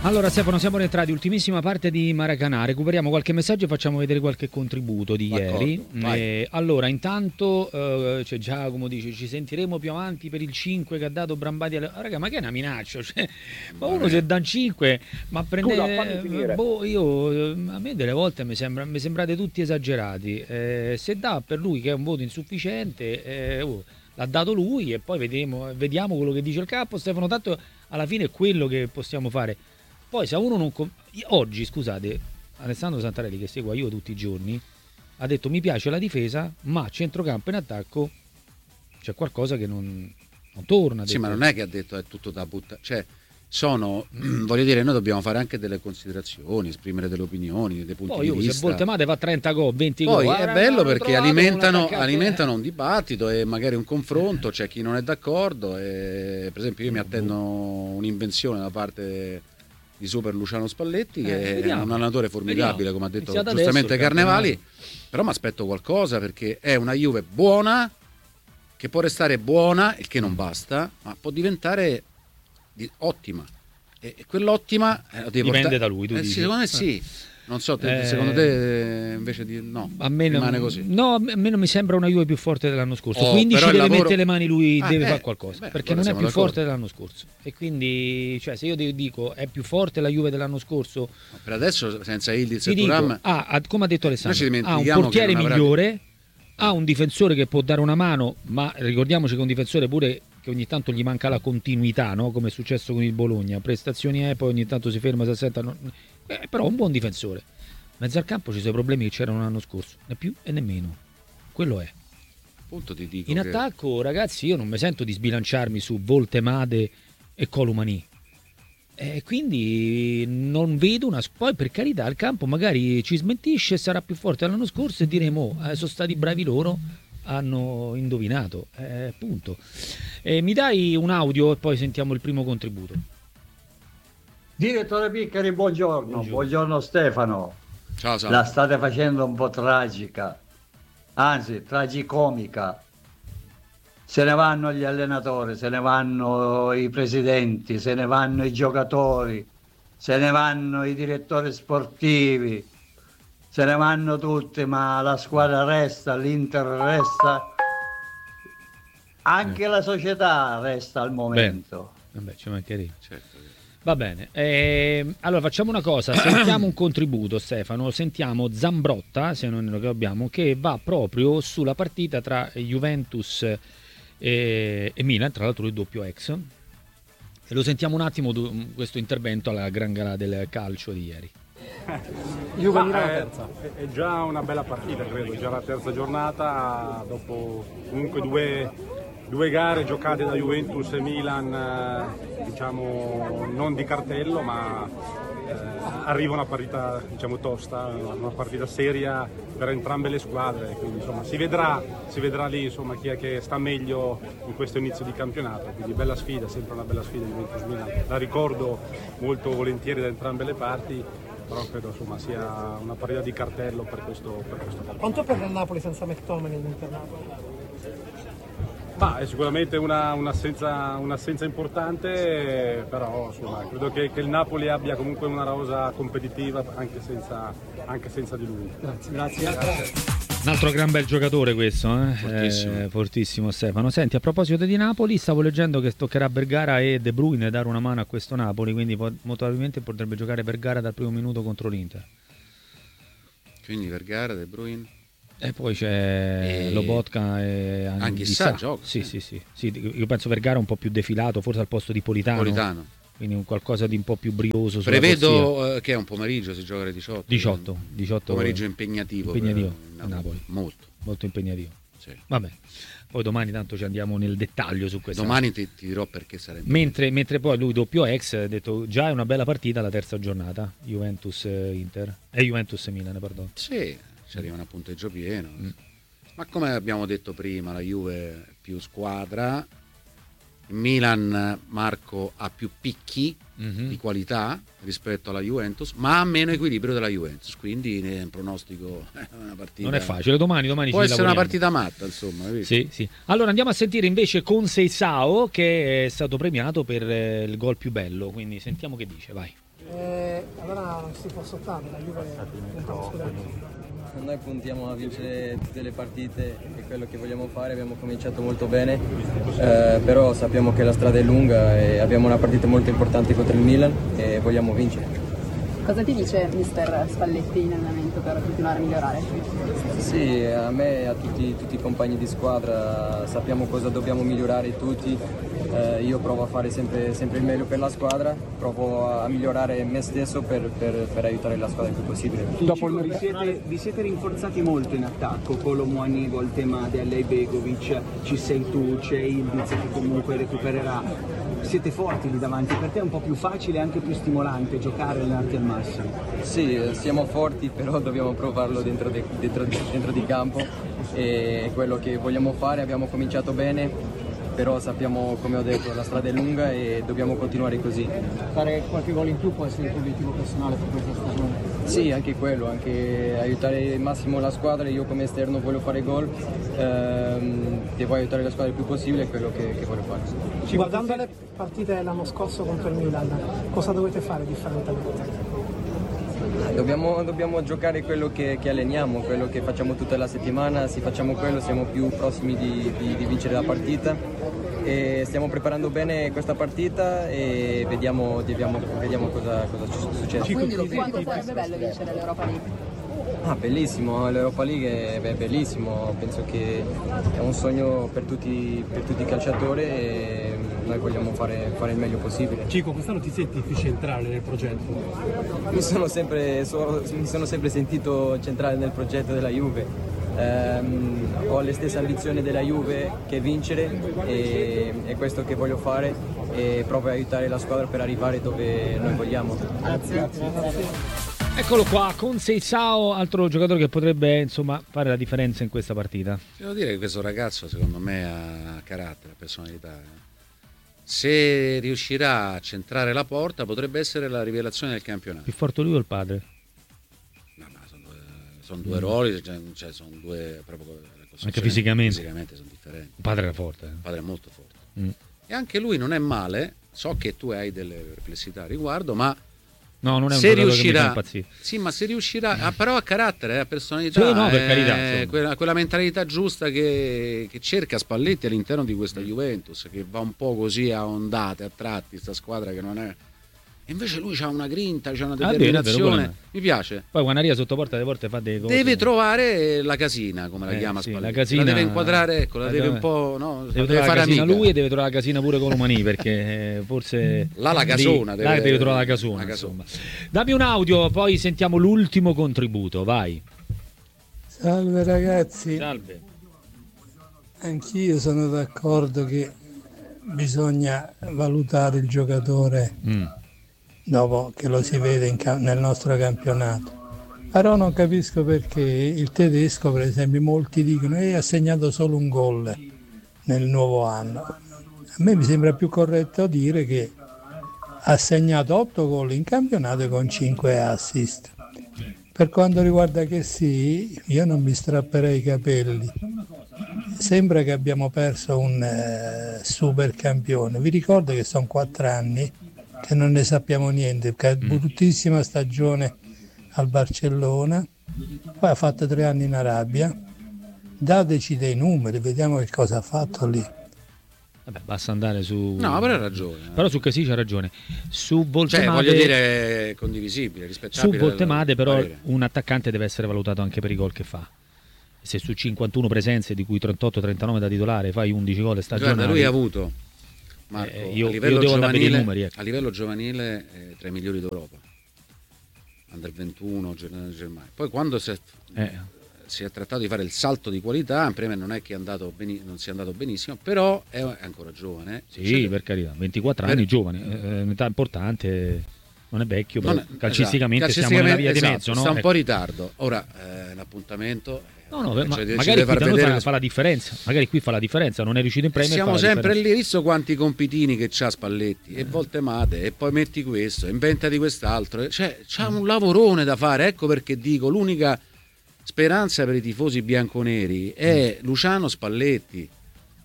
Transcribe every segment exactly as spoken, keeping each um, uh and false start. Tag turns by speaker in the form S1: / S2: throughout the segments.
S1: Allora Stefano, siamo rientrati, ultimissima parte di Maracanã, recuperiamo qualche messaggio e facciamo vedere qualche contributo di
S2: D'accordo,
S1: ieri. Eh, allora intanto eh, c'è Giacomo, dice ci sentiremo più avanti per il cinque che ha dato Brambati alle... ah, raga, ma che è una minaccia, cioè, ma uno se dà un cinque ma prende boh, io a me delle volte mi, sembra, mi sembrate tutti esagerati, eh, se dà per lui che è un voto insufficiente, eh, oh, l'ha dato lui e poi vedremo, vediamo quello che dice il capo Stefano, tanto alla fine è quello che possiamo fare. Poi se a uno non... Oggi, scusate, Alessandro Santarelli, che seguo io tutti i giorni, ha detto mi piace la difesa, ma centrocampo in attacco c'è qualcosa che non, non torna.
S2: Sì, ma non è che ha detto è tutto da buttare. Cioè, sono, voglio dire, noi dobbiamo fare anche delle considerazioni, esprimere delle opinioni, dei punti
S1: poi
S2: di
S1: io,
S2: vista.
S1: Se Voltemade fa trenta gol, venti
S2: Poi
S1: gol...
S2: è
S1: ah,
S2: bello perché alimentano,
S1: un
S2: alimentano un dibattito e magari un confronto, c'è chi non è d'accordo. E, per esempio io mi attendo un'invenzione da parte di Super Luciano Spalletti, che eh, vediamo, è un allenatore formidabile, vediamo. Come ha detto Iniziate giustamente Carnevali, però mi aspetto qualcosa perché è una Juve buona, che può restare buona, il che non basta, ma può diventare di, ottima. E, e quell'ottima eh,
S1: dipende portare... da lui, tu
S2: eh,
S1: dici.
S2: Sì, secondo me sì. Non so, te, eh, secondo te invece di no,
S1: a me
S2: rimane
S1: non,
S2: così.
S1: No, a me non mi sembra una Juve più forte dell'anno scorso.
S2: Oh,
S1: quindi ci deve
S2: lavoro...
S1: mettere le mani lui, ah, deve
S2: eh,
S1: fare qualcosa,
S2: beh,
S1: perché
S2: allora
S1: non è più
S2: d'accordo.
S1: forte dell'anno scorso. E quindi, cioè, se io dico è più forte la Juve dell'anno scorso,
S2: no, per adesso senza Ildiz e Thuram,
S1: ah, come ha detto Alessandro, ha un
S2: portiere
S1: portiere migliore,
S2: avrà...
S1: ha un difensore che può dare una mano, ma ricordiamoci che un difensore pure che ogni tanto gli manca la continuità, no? Come è successo con il Bologna, prestazioni e poi ogni tanto si ferma, si assenta, no? eh, però un buon difensore. Mezzo al campo ci sono i problemi che c'erano l'anno scorso, né più e nemmeno. Quello è.
S2: Punto ti dico
S1: in
S2: che...
S1: attacco, ragazzi, io non mi sento di sbilanciarmi su Voltemade e Colomani. E quindi non vedo una... Poi per carità il campo magari ci smentisce, sarà più forte dell'anno scorso e diremo eh, sono stati bravi loro, hanno indovinato. Eh, punto. Eh, mi dai un audio e poi sentiamo il primo contributo.
S3: Direttore Piccari, buongiorno. Buongiorno, buongiorno Stefano.
S2: Ciao, ciao.
S3: La state facendo un po' tragica, anzi tragicomica. Se ne vanno gli allenatori, se ne vanno i presidenti, se ne vanno i giocatori, se ne vanno i direttori sportivi, se ne vanno tutti, ma la squadra resta, l'Inter resta, anche eh. la società resta al momento.
S1: Beh, vabbè, ci mancherebbe.
S2: Certo.
S1: Va bene, eh, allora facciamo una cosa, sentiamo un contributo Stefano, sentiamo Zambrotta, se non lo che abbiamo, che va proprio sulla partita tra Juventus e, e Milan, tra l'altro il doppio ex, e lo sentiamo un attimo questo intervento alla gran gara del calcio di ieri.
S4: Juve Milan è, è già una bella partita, credo, già la terza giornata, dopo comunque due... Due gare giocate da Juventus e Milan, diciamo non di cartello, ma eh, arriva una partita diciamo tosta, una partita seria per entrambe le squadre, quindi insomma si vedrà, si vedrà lì insomma chi è che sta meglio in questo inizio di campionato, quindi bella sfida, sempre una bella sfida Juventus-Milan, la ricordo molto volentieri da entrambe le parti, però credo insomma sia una partita di cartello per questo per questo campionato.
S5: Quanto per il Napoli senza McTominay all'interno?
S4: Ma è sicuramente una, un'assenza, un'assenza importante, però insomma, credo che, che il Napoli abbia comunque una rosa competitiva anche senza, anche senza di lui.
S5: Grazie, grazie. grazie.
S1: Un altro gran bel giocatore questo, eh?
S2: Fortissimo.
S1: Eh, fortissimo Stefano. Senti, a proposito di Napoli, stavo leggendo che toccherà Vergara e De Bruyne dare una mano a questo Napoli, quindi molto probabilmente potrebbe giocare Vergara dal primo minuto contro l'Inter.
S2: Quindi Vergara, De Bruyne...
S1: E poi c'è e... Lobotka e
S2: anche Sa gioca.
S1: Sì, sì, sì, sì. Io penso Vergara un po' più defilato, forse al posto di Politano.
S2: Politano.
S1: Quindi un qualcosa di un po' più brioso.
S2: Prevedo eh, che è un pomeriggio, si gioca alle diciotto.
S1: diciotto, diciotto
S2: pomeriggio impegnativo.
S1: Impegnativo
S2: per
S1: a Napoli.
S2: Molto.
S1: Molto impegnativo.
S2: Sì.
S1: Vabbè. Poi domani tanto ci andiamo nel dettaglio su questo.
S2: Domani ti, ti dirò perché sarebbe.
S1: Mentre, mentre poi lui doppio ex ha detto già è una bella partita la terza giornata. Juventus Inter. E Juventus Milan, perdono.
S2: Sì, ci arriva a punteggio pieno. Mm. Ma come abbiamo detto prima, la Juve più squadra, il Milan, Marco, ha più picchi mm-hmm. di qualità rispetto alla Juventus, ma ha meno equilibrio della Juventus, quindi nel pronostico è una partita...
S1: Non è facile, domani, domani
S2: può
S1: ci
S2: essere
S1: lavoriamo.
S2: Una partita matta, insomma.
S1: Sì, sì. Allora andiamo a sentire invece Conceição, che è stato premiato per il gol più bello, quindi sentiamo che dice, vai.
S5: Eh, allora non si può sottrarre, la Juve punta allo scudetto.
S6: Noi puntiamo a vincere tutte le partite, è quello che vogliamo fare, abbiamo cominciato molto bene, eh, però sappiamo che la strada è lunga e abbiamo una partita molto importante contro il Milan e vogliamo vincere.
S7: Cosa ti dice mister Spalletti in allenamento per continuare a migliorare?
S6: Sì, a me e a tutti, tutti i compagni di squadra sappiamo cosa dobbiamo migliorare tutti, eh, io provo a fare sempre, sempre il meglio per la squadra, provo a migliorare me stesso per, per, per aiutare la squadra il più possibile.
S8: Dopo il vi, siete, vi siete rinforzati molto in attacco, Colomwani, Voltemade, Alei Begovic, ci sei tu, c'è Ildiz che comunque recupererà. Siete forti lì davanti, per te è un po' più facile e anche più stimolante giocare e allenarti al massimo.
S6: Sì, siamo forti, però dobbiamo provarlo dentro di, dentro, dentro di campo, e è quello che vogliamo fare. Abbiamo cominciato bene, però sappiamo, come ho detto, la strada è lunga e dobbiamo continuare così.
S8: Fare qualche gol in più può essere il tuo obiettivo personale per questa stagione?
S6: Sì, anche quello, anche aiutare al massimo la squadra. Io come esterno voglio fare gol, ehm, devo aiutare la squadra il più possibile, è quello che, che voglio fare.
S5: Guardando le partite dell'anno scorso contro il Milan, cosa dovete fare differentemente?
S6: Dobbiamo, dobbiamo giocare quello che, che alleniamo, quello che facciamo tutta la settimana. Se facciamo quello siamo più prossimi di, di, di vincere la partita, e stiamo preparando bene questa partita e vediamo, vediamo, vediamo cosa, cosa succede.
S7: Quindi quando sarebbe bello vincere l'Europa League?
S6: Ah, bellissimo, l'Europa League è, è bellissimo, penso che è un sogno per tutti, per tutti i calciatori e noi vogliamo fare, fare il meglio possibile.
S9: Cico, quest'anno ti senti più centrale nel progetto?
S6: Mi sono sempre, so, mi sono sempre sentito centrale nel progetto della Juve. Um, ho le stesse ambizioni della Juve che vincere, e è questo che voglio fare, e provo a aiutare la squadra per arrivare dove noi vogliamo.
S5: Grazie. Grazie.
S1: Eccolo qua, Conceição, altro giocatore che potrebbe insomma fare la differenza in questa partita.
S2: Devo dire che questo ragazzo secondo me ha carattere, personalità. Se riuscirà a centrare la porta potrebbe essere la rivelazione del campionato.
S1: Più forte lui o il padre?
S2: No, ma sono due, sono due mm. ruoli, cioè sono due proprio
S1: anche fisicamente.
S2: Fisicamente sono differenti.
S1: Il padre era forte. Eh?
S2: Il padre è molto forte.
S1: Mm.
S2: E anche lui non è male. So che tu hai delle perplessità a riguardo, ma
S1: no, non è un
S2: se
S1: giocatore
S2: riuscirà,
S1: che mi fa impazzire.
S2: sì, ma se riuscirà, ah, però ha carattere, ha personalità,
S1: sì, no, per carità,
S2: quella, quella mentalità giusta che, che cerca Spalletti all'interno di questa Juventus, che va un po' così a ondate, a tratti, sta squadra che non è. E invece lui c'ha una grinta, c'ha una determinazione. Ah, bene, mi piace.
S1: Poi Guanaria sotto porta delle volte fa dei cose.
S2: Deve trovare la casina, come la eh, chiama sì, Spalletti. La, casina, la deve inquadrare, ecco, la, la deve un po', no,
S1: deve, deve fare la casina amica. Lui, e deve trovare la casina pure con Umani, perché forse
S2: là la casona,
S1: lì,
S2: deve,
S1: là deve trovare la casona, casona. Dammi un audio, poi sentiamo l'ultimo contributo, vai.
S10: Salve ragazzi.
S1: Salve.
S10: Anch'io sono d'accordo che bisogna valutare il giocatore mm. dopo che lo si vede in ca- nel nostro campionato. Però non capisco perché il tedesco, per esempio, molti dicono che ha segnato solo un gol nel nuovo anno. A me mi sembra più corretto dire che ha segnato otto gol in campionato con cinque assist. Per quanto riguarda che sì, io non mi strapperei i capelli. Sembra che abbiamo perso un eh, super campione. Vi ricordo che sono quattro anni che non ne sappiamo niente, bruttissima stagione al Barcellona, poi ha fatto tre anni in Arabia. Dateci dei numeri, vediamo che cosa ha fatto lì.
S1: Vabbè, basta andare su.
S2: No, però ha ragione.
S1: Però su Casì c'ha ragione. Su Voltemade,
S2: cioè, voglio dire, condivisibile, rispettabile.
S1: Su Voltemade, però, parere. Un attaccante deve essere valutato anche per i gol che fa. Se su cinquantuno presenze, di cui trentotto trentanove da titolare, fai undici gol stagionali.
S2: Guarda, lui ha avuto, Marco,
S1: eh, io,
S2: a livello
S1: io devo
S2: giovanile,
S1: andare numeri, ecco.
S2: A livello giovanile eh, tra i migliori d'Europa. Under ventuno, Germania. Poi quando si è, eh. si è trattato di fare il salto di qualità, in premio non è che è andato beni- non sia andato benissimo, però è ancora giovane.
S1: Sì, cioè, per carità, ventiquattro per... anni, giovane, è un'età importante, non è vecchio, però non è, calcisticamente, esatto, siamo nella via esatto, di mezzo. No?
S2: Sta un
S1: ecco.
S2: po' in ritardo. Ora, eh, l'appuntamento...
S1: No, no, ma cioè, magari qui da noi fa, fa la differenza, magari qui fa la differenza, non è riuscito in premio.
S2: Siamo sempre lì, visto quanti compitini che c'ha Spalletti, e Voltemade, e poi metti questo, inventati quest'altro, cioè c'ha un lavorone da fare, ecco perché dico, l'unica speranza per i tifosi bianconeri è Luciano Spalletti,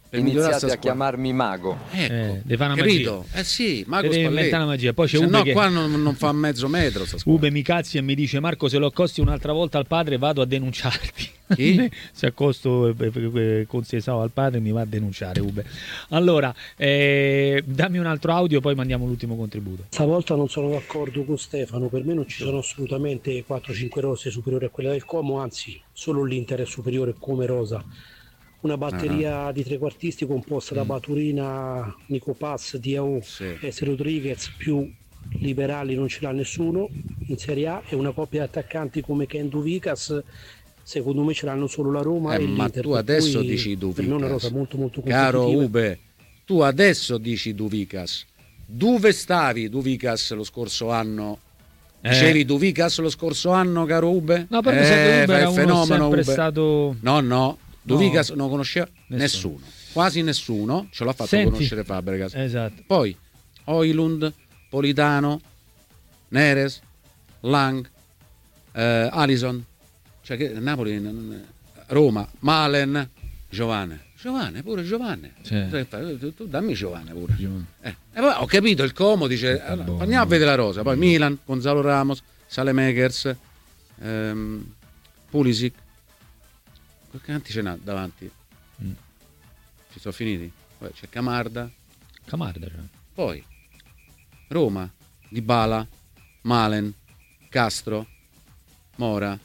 S11: iniziate a chiamarmi mago.
S2: Ecco,
S1: eh, deve fare una
S2: capito?
S1: magia.
S2: Eh sì, mago
S1: deve
S2: Spalletti.
S1: inventare una magia. Poi c'è
S2: se
S1: Ube
S2: no
S1: che...
S2: qua non, non fa mezzo metro sta scuola.
S1: Ube mi cazzi e mi dice: Marco, se lo accosti un'altra volta al padre vado a denunciarti.
S2: Chi?
S1: Se accosto eh, con Sesao al padre mi va a denunciare Ube. Allora eh, dammi un altro audio, poi mandiamo l'ultimo contributo.
S12: Stavolta non sono d'accordo con Stefano, per me non ci sono assolutamente quattro cinque rose superiori a quella del Como, anzi solo l'Inter è superiore come rosa. Una batteria uh-huh. di trequartisti composta da Baturina, Nico Paz, Diao
S2: sì.
S12: e Rodriguez, più liberali non ce l'ha nessuno in Serie A, e una coppia di attaccanti come Ken Duvikas secondo me ce l'hanno solo la Roma
S2: eh,
S12: e
S2: ma
S12: l'Inter.
S2: tu adesso dici Duvikas,
S12: per me è una rosa molto molto
S2: caro
S12: competitiva.
S2: Ube, tu adesso dici Duvikas. Dove stavi Duvikas lo scorso anno?
S1: Eh.
S2: Dicevi Duvikas lo scorso anno, caro Ube?
S1: No, però
S2: eh,
S1: Ube era
S2: fenomeno,
S1: sempre
S2: Ube.
S1: stato...
S2: No, no, Duvikas
S1: no.
S2: non conosceva nessuno. nessuno, quasi nessuno, ce l'ha fatto
S1: Senti.
S2: conoscere Fabregas.
S1: Esatto.
S2: Poi Højlund, Politano, Neres, Lang, eh, Alisson, cioè che Napoli, Roma, Malen, Giovane. Giovane, pure Giovane.
S1: Sì.
S2: Tu, tu dammi Giovane pure. Eh. E poi ho capito il Como, dice allora, andiamo a vedere la rosa. Poi Milan, Gonzalo Ramos, Saelemaekers, ehm, Pulisic. Quanti ce n'ha davanti? Mm. Ci sono finiti? Poi c'è Camarda.
S1: Camarda, cioè.
S2: Poi Roma, Dybala, Malen, Castro, Mora.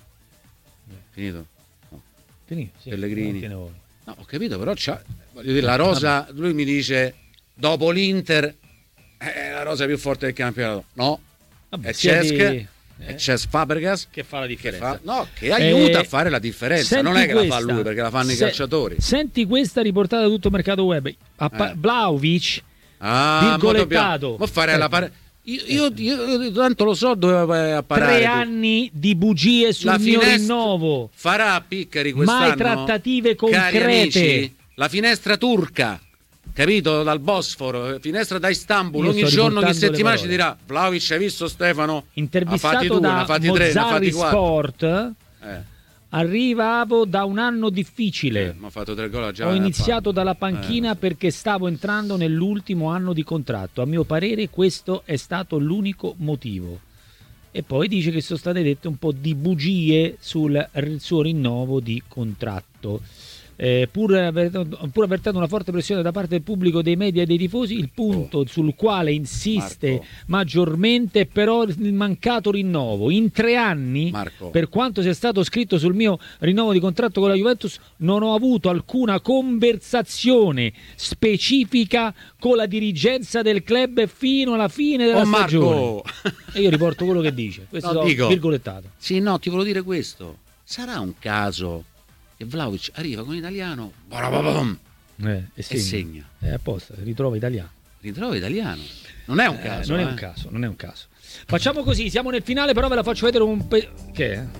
S2: Finito? No.
S1: Finito, sì.
S2: Pellegrini. No, ho capito, però c'ha, voglio dire, la rosa,
S1: Vabbè.
S2: lui mi dice dopo l'Inter è la rosa più forte del campionato. No,
S1: Vabbè,
S2: è Cesc,
S1: di...
S2: è Cesc Fabregas
S1: che fa la differenza.
S2: Che fa, no, che aiuta
S1: eh,
S2: a fare la differenza, non è che
S1: questa,
S2: la fa lui perché la fanno
S1: se,
S2: i calciatori.
S1: Senti questa riportata da tutto mercato web. A eh. Vlahovic,
S2: ah,
S1: virgolettato.
S2: Ma fare eh. la pare... Io, io, io, io tanto lo so dove apparare.
S1: Tre anni di bugie sul la mio rinnovo.
S2: Farà Piccari quest'anno.
S1: Mai trattative concrete.
S2: Cari amici, la finestra turca, capito? Dal Bosforo, finestra da Istanbul.
S1: Io
S2: ogni giorno, ogni settimana ci dirà: Vlahovic, hai visto Stefano?
S1: Intervistato
S2: due,
S1: da Mozzari Sport.
S2: Eh.
S1: Arrivavo da un anno difficile.
S2: Eh, ho fatto tre gol già.
S1: Ho iniziato dalla panchina eh. perché stavo entrando nell'ultimo anno di contratto. A mio parere questo è stato l'unico motivo. E poi dice che sono state dette un po' di bugie sul suo rinnovo di contratto. Eh, pur, avvertendo, pur avvertendo una forte pressione da parte del pubblico, dei media e dei tifosi, il punto oh. sul quale insiste Marco. maggiormente è però il mancato rinnovo. In tre anni,
S2: Marco.
S1: per quanto sia stato scritto sul mio rinnovo di contratto con la Juventus, non ho avuto alcuna conversazione specifica con la dirigenza del club fino alla fine della
S2: oh,
S1: stagione. E io riporto quello che dice. Questo
S2: no, dico,
S1: virgolettato.
S2: Sì, no, ti volevo dire questo. Sarà un caso e Vlahovic arriva con l'italiano
S1: eh, e segna,
S2: e segna.
S1: È apposta, ritrova italiano.
S2: Ritrova italiano. Non è un caso.
S1: Eh, non
S2: eh.
S1: è un caso, non è un caso. Facciamo così, siamo nel finale, però ve la faccio vedere un pe... che è?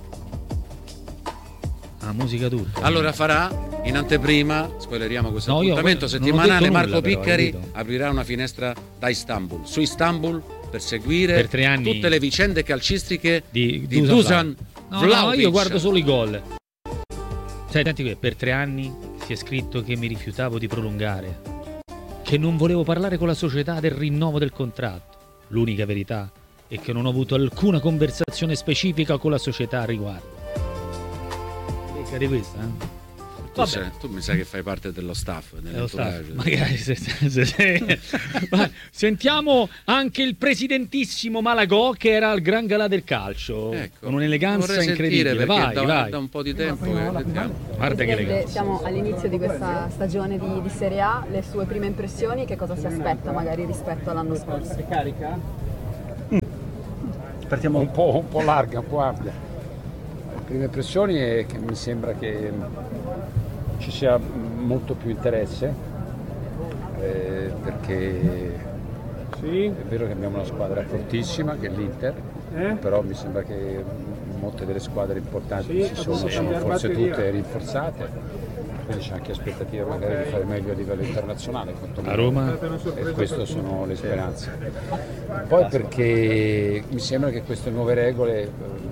S1: Ah, musica turca.
S2: Allora farà in anteprima, spoileriamo questo
S1: no,
S2: appuntamento
S1: io,
S2: settimanale,
S1: nulla,
S2: Marco
S1: però,
S2: Piccari aprirà una finestra da Istanbul, su Istanbul per seguire
S1: per tre anni
S2: tutte le vicende calcistiche
S1: di,
S2: di Dusan Vlahovic.
S1: No, no, io guardo solo i gol. Sai, tanti qui, per tre anni si è scritto che mi rifiutavo di prolungare, che non volevo parlare con la società del rinnovo del contratto. L'unica verità è che non ho avuto alcuna conversazione specifica con la società a riguardo. Becca di questa, eh?
S2: Tu, sei, tu mi sai che fai parte dello staff, dello staff.
S1: Magari se, se, se, se. Sentiamo anche il presidentissimo Malagò che era al Gran Galà del calcio, ecco, con un'eleganza incredibile. Vai,
S2: da,
S1: vai.
S2: da un po' di tempo che sentiamo.
S1: Guarda che eleganza.
S7: Siamo all'inizio di questa stagione di, di Serie A, le sue prime impressioni, che cosa si aspetta magari rispetto all'anno scorso?
S13: È carica? Mm. Partiamo un po', un po' larga, un po' ampia. Le prime impressioni è che mi sembra che ci sia molto più interesse eh, perché sì. È vero che abbiamo una squadra fortissima che è l'Inter, eh? Però mi sembra che molte delle squadre importanti sì, ci sono, sono forse tutte rinforzate, quindi c'è anche aspettativa magari di fare meglio a livello internazionale
S1: a Roma,
S13: e queste sono le speranze. Poi perché mi sembra che queste nuove regole eh,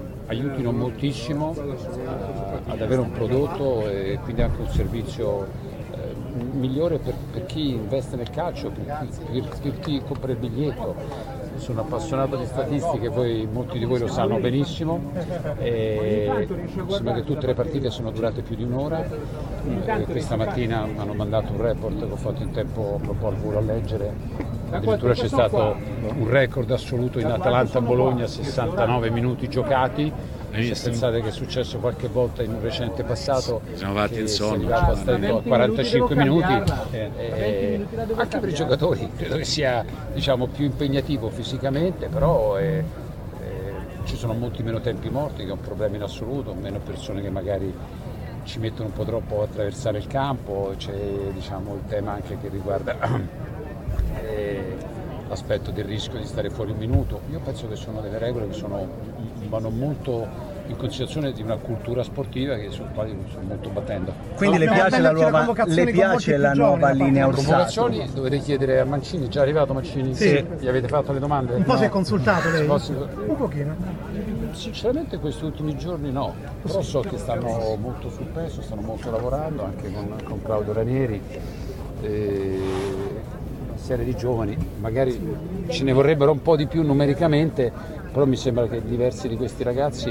S13: aiutino moltissimo a, ad avere un prodotto e quindi anche un servizio migliore per, per chi investe nel calcio, per, per, per chi compra il biglietto. Sono appassionato di statistiche, voi, molti di voi lo sanno benissimo, e sembra che tutte le partite sono durate più di un'ora. E questa mattina mi hanno mandato un report che ho fatto in tempo proprio al volo a leggere, addirittura c'è stato un record assoluto in Atalanta-Bologna, sessantanove minuti giocati. Se pensate che è successo qualche volta in un recente passato,
S2: siamo fatti in sonno
S13: a quarantacinque minuti, eh, eh, anche per i giocatori credo che sia, diciamo, più impegnativo fisicamente, però eh, eh, ci sono molti meno tempi morti, che è un problema in assoluto, meno persone che magari ci mettono un po' troppo a attraversare il campo, c'è, diciamo, il tema anche che riguarda eh, l'aspetto del rischio di stare fuori un minuto. Io penso che sono delle regole che sono, vanno molto in considerazione di una cultura sportiva che su quali mi sto molto battendo.
S8: Quindi le piace la nuova, le piace la nuova linea Orsato?
S13: Convocazioni dovete chiedere a Mancini, è già arrivato Mancini?
S5: Sì.
S13: Gli avete fatto le domande?
S5: Un po'
S13: no.
S5: si è consultato lei?
S13: Posso...
S5: Un pochino.
S13: Sinceramente questi ultimi giorni no, però so che stanno molto sul pezzo, stanno molto lavorando anche con, con Claudio Ranieri, eh, una serie di giovani, magari ce ne vorrebbero un po' di più numericamente, però mi sembra che diversi di questi ragazzi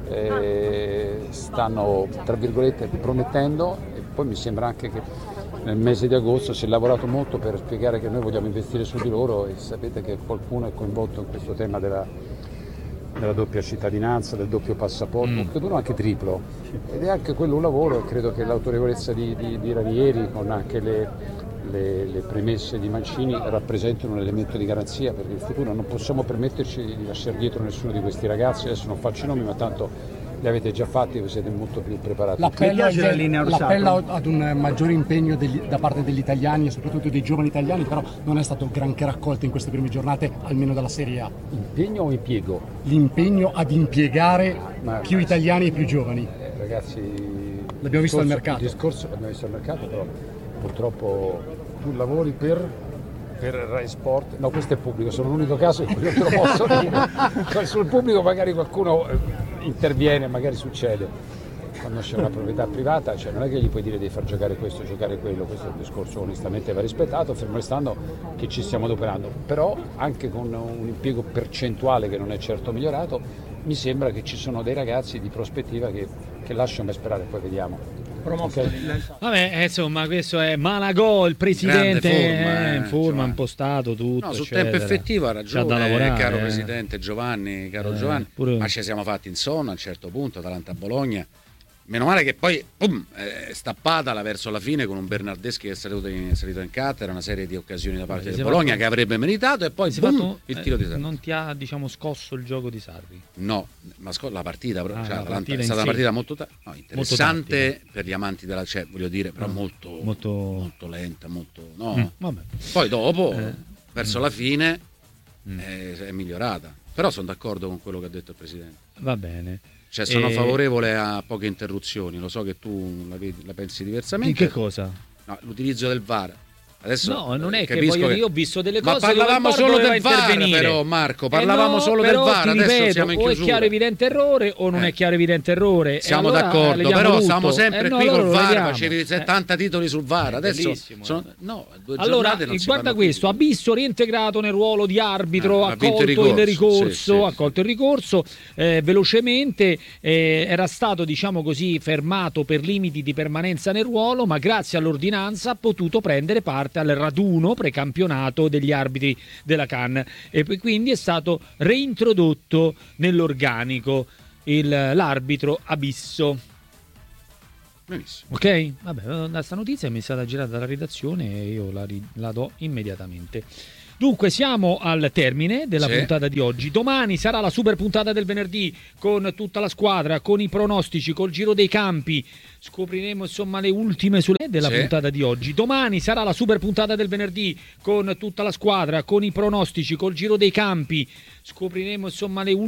S13: eh, stanno, tra virgolette, promettendo, e poi mi sembra anche che nel mese di agosto si è lavorato molto per spiegare che noi vogliamo investire su di loro, e sapete che qualcuno è coinvolto in questo tema della della doppia cittadinanza, del doppio passaporto, mm. credo anche triplo, ed è anche quello un lavoro, e credo che l'autorevolezza di, di, di Ranieri con anche le, le, le premesse di Mancini rappresentano un elemento di garanzia per il futuro. Non possiamo permetterci di lasciare dietro nessuno di questi ragazzi, adesso non faccio i nomi ma tanto li avete già fatti, siete molto più preparati.
S8: L'appello,
S9: l'appello ad un maggiore impegno degli, da parte degli italiani e soprattutto dei giovani italiani, però non è stato granché raccolto in queste prime giornate, almeno dalla Serie A.
S13: Impegno o impiego?
S9: L'impegno ad impiegare Ma, più italiani e più giovani.
S13: Eh, ragazzi,
S9: l'abbiamo visto al mercato.
S13: Il discorso l'abbiamo visto al mercato, però purtroppo tu lavori per... per Rai Sport, no, questo è pubblico, sono l'unico caso in cui non te lo posso dire. Sul pubblico magari qualcuno interviene, magari succede. Quando c'è una proprietà privata, cioè non è che gli puoi dire devi far giocare questo, giocare quello, questo è un discorso onestamente va rispettato, fermo restando che ci stiamo adoperando, però anche con un impiego percentuale che non è certo migliorato, mi sembra che ci sono dei ragazzi di prospettiva che, che lasciano sperare, poi vediamo.
S1: Okay. Vabbè, insomma, questo è Malagò, il presidente, forma, eh, in forma, impostato tutto.
S2: No, sul
S1: eccetera.
S2: tempo effettivo ha ragione,
S1: da lavorare,
S2: caro
S1: eh.
S2: presidente Giovanni, caro eh, Giovanni, pure... ma ci siamo fatti in sonno a un certo punto, Atalanta-Bologna. Meno male che poi boom, è stappata la verso la fine con un Bernardeschi che è salito in, è salito in cattedra, una serie di occasioni da parte del Bologna fatto... che avrebbe meritato, e poi boom, fatto, il tiro di Sarri.
S1: Non ti ha, diciamo, scosso il gioco di Sarri?
S2: No, ma sc- la partita, ah, cioè, la partita è stata
S1: sé.
S2: una partita molto, ta- no, interessante
S1: molto
S2: per gli amanti della cioè, voglio dire, però no. molto,
S1: molto
S2: molto lenta, molto no.
S1: Mm, vabbè.
S2: Poi dopo, eh. verso
S1: mm.
S2: la fine,
S1: mm.
S2: è, è migliorata. Però sono d'accordo con quello che ha detto il presidente.
S1: Va bene.
S2: Cioè sono
S1: e...
S2: favorevole a poche interruzioni, lo so che tu la, vedi, la pensi diversamente.
S1: Di che cosa?
S2: No, l'utilizzo del V A R. Adesso
S1: no, non è che voglio che... io ho visto delle cose.
S2: Ma parlavamo solo del V A R, però, Marco. Parlavamo
S1: eh no,
S2: solo del V A R. Adesso
S1: ripeto,
S2: siamo in
S1: o
S2: chiusura.
S1: è chiaro evidente errore o non eh. è chiaro evidente errore.
S2: Siamo
S1: allora,
S2: d'accordo,
S1: eh,
S2: però
S1: tutto.
S2: stiamo sempre
S1: eh,
S2: qui
S1: no,
S2: col V A R.
S1: vediamo.
S2: Facevi settanta eh. titoli sul V A R. Adesso sono... no, due
S1: allora,
S2: non si
S1: guarda questo: più. Abisso reintegrato nel ruolo di arbitro,
S2: eh,
S1: ha colto il ricorso, il ricorso, sì, sì, ha colto il ricorso eh, velocemente. Eh, era stato, diciamo così, fermato per limiti di permanenza nel ruolo, ma grazie all'ordinanza ha potuto prendere parte al raduno precampionato degli arbitri della C A N, e quindi è stato reintrodotto nell'organico il, l'arbitro Abisso.
S2: Benissimo.
S1: Ok? Vabbè, questa notizia mi è stata girata dalla redazione e io la, la do immediatamente. Dunque siamo al termine della sì. puntata di oggi. Domani sarà la super puntata del venerdì con tutta la squadra, con i pronostici, col giro dei campi. Scopriremo insomma le ultime sulle della sì. puntata di oggi. Domani sarà la super puntata del venerdì con tutta la squadra, con i pronostici, col giro dei campi. Scopriremo insomma le ultime